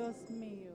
Dios mío.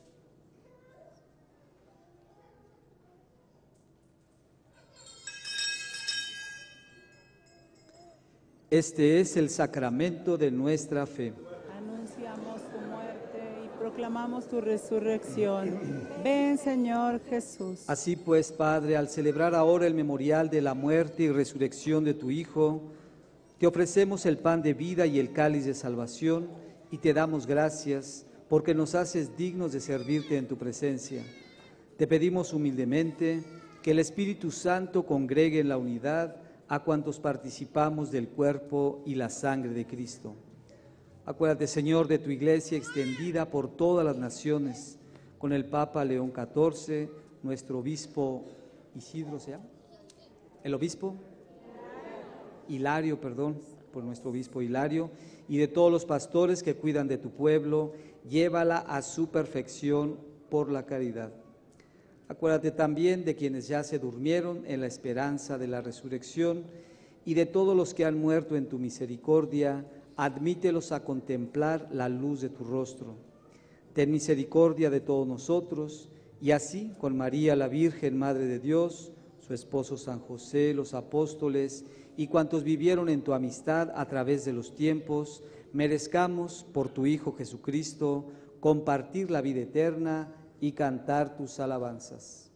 Este es el sacramento de nuestra fe. Anunciamos tu muerte y proclamamos tu resurrección. Ven, Señor Jesús. Así pues, Padre, al celebrar ahora el memorial de la muerte y resurrección de tu Hijo, te ofrecemos el pan de vida y el cáliz de salvación y te damos gracias porque nos haces dignos de servirte en tu presencia. Te pedimos humildemente que el Espíritu Santo congregue en la unidad a cuantos participamos del cuerpo y la sangre de Cristo. Acuérdate, Señor, de tu iglesia extendida por todas las naciones, con el Papa León XIV, nuestro obispo Isidro, ¿se llama? ¿El obispo? Hilario, perdón, por nuestro obispo Hilario, y de todos los pastores que cuidan de tu pueblo, llévala a su perfección por la caridad. Acuérdate también de quienes ya se durmieron en la esperanza de la resurrección y de todos los que han muerto en tu misericordia, admítelos a contemplar la luz de tu rostro. Ten misericordia de todos nosotros y así, con María la Virgen, Madre de Dios, su esposo San José, los apóstoles y cuantos vivieron en tu amistad a través de los tiempos, merezcamos por tu Hijo Jesucristo compartir la vida eterna y cantar tus alabanzas.